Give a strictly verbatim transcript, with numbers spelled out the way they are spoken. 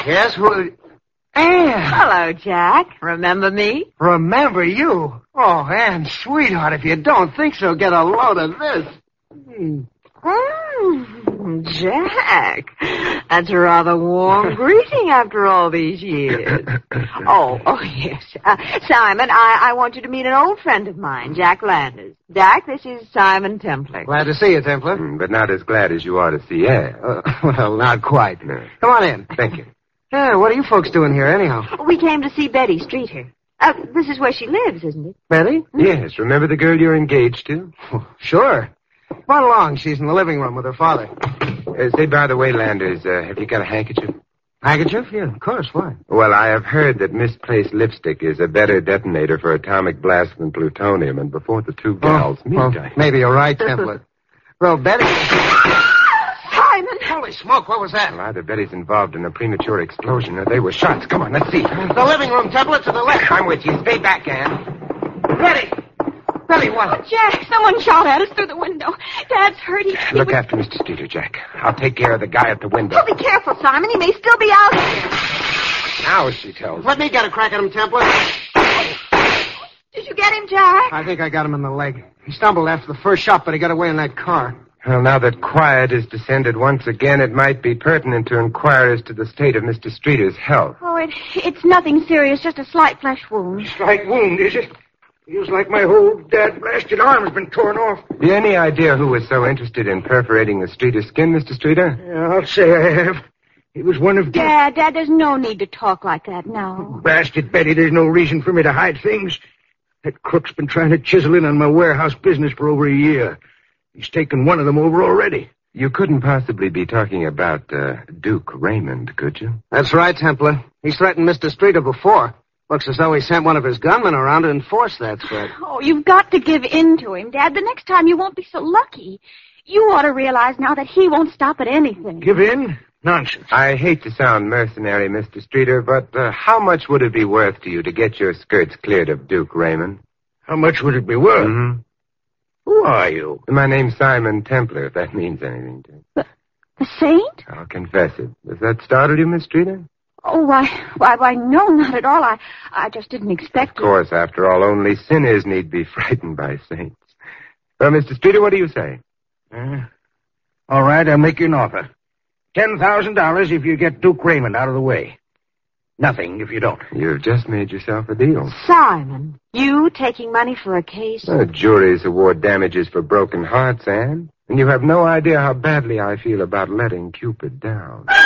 Yes, who... Anne! Hello, Jack. Remember me? Remember you? Oh, Anne, sweetheart, if you don't think so, get a load of this. Mm, Jack, that's a rather warm greeting after all these years. Oh, oh, yes. Uh, Simon, I, I want you to meet an old friend of mine, Jack Landers. Jack, this is Simon Templar. Glad to see you, Templar. Mm, but not as glad as you are to see Anne. Uh, well, not quite. No. Come on in. Thank you. Yeah, what are you folks doing here, anyhow? We came to see Betty Streeter. Uh, this is where she lives, isn't it? Betty? Yes, remember the girl you're engaged to? Sure. Run along. She's in the living room with her father. Uh, say, by the way, Landers, uh, have you got a handkerchief? Handkerchief? Yeah, of course. Why? Well, I have heard that misplaced lipstick is a better detonator for atomic blast than plutonium, and before the two gals oh, meet, well, I... maybe you're right, Templar. Well, Betty... Simon! Holy smoke, what was that? Well, either Betty's involved in a premature explosion or they were shots. Come on, let's see. The living room, Templar, to the left. I'm with you. Stay back, Anne. Betty! Betty, what? Oh, Jack, someone shot at us through the window. Dad's hurt. He, he Look was... after Mister Streeter, Jack. I'll take care of the guy at the window. Oh, be careful, Simon. He may still be out here. Now she tells. Let me get a crack at him, Templar. Did you get him, Jack? I think I got him in the leg. He stumbled after the first shot, but he got away in that car. Well, now that quiet has descended once again, it might be pertinent to inquire as to the state of Mister Streeter's health. Oh, it, it's nothing serious, just a slight flesh wound. Slight wound, is it? Feels like my whole dad-blasted arm has been torn off. Have you any idea who was so interested in perforating the Streeter skin, Mister Streeter? Yeah, I'll say I have. It was one of... Dad, Dad, there's no need to talk like that now. Blasted Betty, there's no reason for me to hide things. That crook's been trying to chisel in on my warehouse business for over a year. He's taken one of them over already. You couldn't possibly be talking about uh, Duke Raymond, could you? That's right, Templar. He's threatened Mister Streeter before. Looks as though he sent one of his gunmen around to enforce that threat. Oh, you've got to give in to him, Dad. The next time you won't be so lucky. You ought to realize now that he won't stop at anything. Give in? Nonsense. I hate to sound mercenary, Mister Streeter, but uh, how much would it be worth to you to get your skirts cleared of Duke Raymond? How much would it be worth? Mm-hmm. Who are you? My name's Simon Templar, if that means anything to you. The, the saint? I'll confess it. Does that startle you, Miss Streeter? Oh, why, why, why, no, not at all. I, I just didn't expect it. Of course, after all, only sinners need be frightened by saints. Well, Mister Streeter, what do you say? Uh, all right, I'll make you an offer. Ten thousand dollars if you get Duke Raymond out of the way. Nothing if you don't. You've just made yourself a deal. Simon, you taking money for a case? The juries award damages for broken hearts, Anne. And you have no idea how badly I feel about letting Cupid down.